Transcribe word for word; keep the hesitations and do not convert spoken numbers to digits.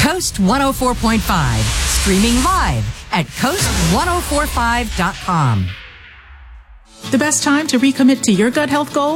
Coast one oh four point five, streaming live at coast one oh four five dot com. The best time to recommit to your gut health goals?